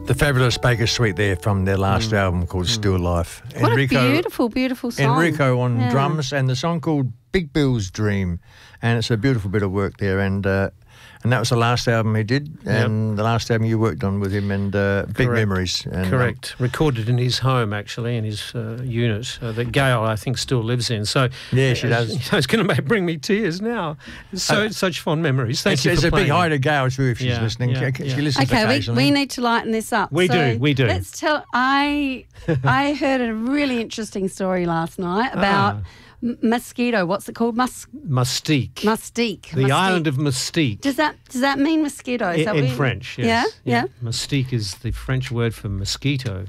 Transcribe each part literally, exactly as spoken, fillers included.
The fabulous Baker Suite there from their last mm. album called mm. Still Life. What Enrico, a beautiful, beautiful song. Enrico on yeah. drums, and the song called Big Bill's Dream. And it's a beautiful bit of work there. And uh, and that was the last album he did, and yep. the last album you worked on with him, and uh, Big Correct. Memories. And, Correct. Um, Recorded in his home, actually, in his uh, unit uh, that Gail, I think, still lives in. So yeah, she uh, does. It's going to bring me tears now. So uh, such fond memories. Thank it's, you it's for a playing. big hi to Gail too if she's yeah, listening. Yeah, she, yeah. she listens okay, occasionally. we, we need to lighten this up. We so do, we do. Let's tell. I I heard a really interesting story last night about. Ah. Mosquito, what's it called? Mus- Mustique. Mustique. The Mustique. island of Mustique. Does that does that mean mosquito? Is in that in you... French, yes. Yeah, yeah. yeah. Mustique is the French word for mosquito.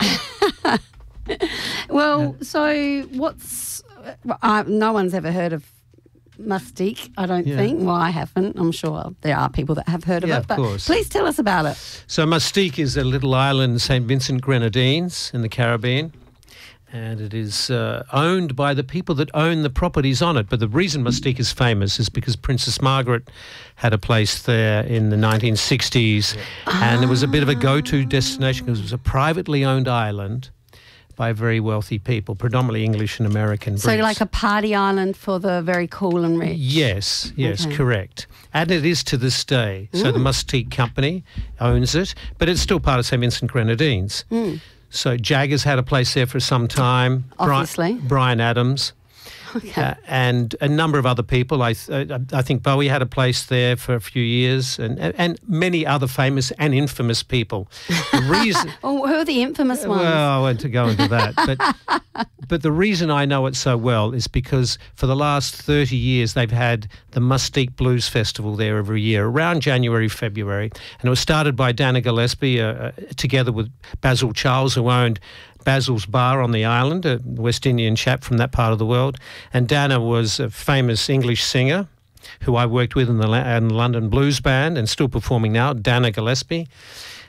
well, yeah. so what's... Uh, no one's ever heard of Mustique, I don't yeah. think. Well, I haven't. I'm sure there are people that have heard of yeah, it. Of but course. Please tell us about it. So Mustique is a little island in Saint Vincent Grenadines in the Caribbean. And it is uh, owned by the people that own the properties on it. But the reason Mustique is famous is because Princess Margaret had a place there in the nineteen sixties. Yeah. And it was a bit of a go-to destination because it was a privately owned island by very wealthy people, predominantly English and American So Brits. like a party island for the very cool and rich. Yes, yes, okay. correct. And it is to this day. Mm. So the Mustique Company owns it, but it's still part of Saint Vincent Grenadines. Mm. So Jagger's had a place there for some time. Obviously. Brian, Brian Adams. Okay. Uh, and a number of other people. I th- I think Bowie had a place there for a few years, and and many other famous and infamous people. The reason, oh, who are the infamous ones? Well, I won't to go into that. But but the reason I know it so well is because for the last thirty years they've had the Mustique Blues Festival there every year, around January, February. And it was started by Dana Gillespie, uh, uh, together with Basil Charles, who owned Basil's Bar on the island, a West Indian chap from that part of the world. And Dana was a famous English singer who I worked with in the, in the London Blues Band and still performing now, Dana Gillespie.